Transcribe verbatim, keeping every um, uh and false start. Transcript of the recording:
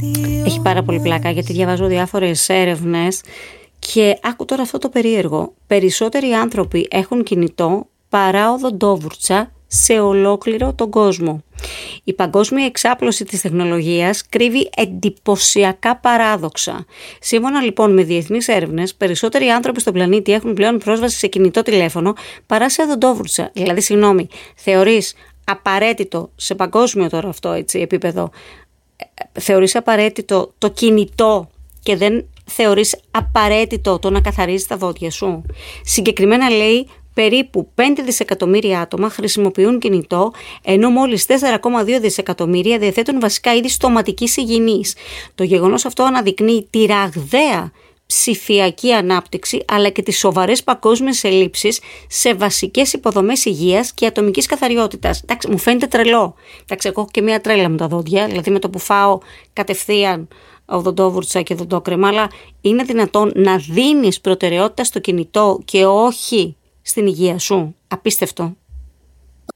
Έχει πάρα πολύ πλάκα γιατί διαβάζω διάφορες έρευνες και άκου τώρα αυτό το περίεργο. Περισσότεροι άνθρωποι έχουν κινητό παρά οδοντόβουρτσα σε ολόκληρο τον κόσμο. Η παγκόσμια εξάπλωση της τεχνολογίας κρύβει εντυπωσιακά παράδοξα. Σύμφωνα λοιπόν με διεθνείς έρευνες, περισσότεροι άνθρωποι στον πλανήτη έχουν πλέον πρόσβαση σε κινητό τηλέφωνο παρά σε οδοντόβουρτσα. Δηλαδή, συγγνώμη, θεωρείς απαραίτητο σε παγκόσμιο τώρα αυτό έτσι, επίπεδο, θεωρείς απαραίτητο το κινητό και δεν θεωρείς απαραίτητο το να καθαρίζεις τα δόντια σου? Συγκεκριμένα λέει, περίπου πέντε δισεκατομμύρια άτομα χρησιμοποιούν κινητό, ενώ μόλις τέσσερα κόμμα δύο δισεκατομμύρια διαθέτουν βασικά είδη στοματικής υγιεινής. Το γεγονός αυτό αναδεικνύει τη ραγδαία ψηφιακή ανάπτυξη, αλλά και τις σοβαρές παγκόσμιες ελλείψεις σε βασικές υποδομές υγείας και ατομικής καθαριότητας. Εντάξει, μου φαίνεται τρελό. Εντάξει, εγώ έχω και μία τρέλα με τα δόντια, δηλαδή με το που φάω κατευθείαν οδοντόβουρτσα και οδοντόκρεμα, αλλά είναι δυνατόν να δίνεις προτεραιότητα στο κινητό και όχι στην υγεία σου? Απίστευτο.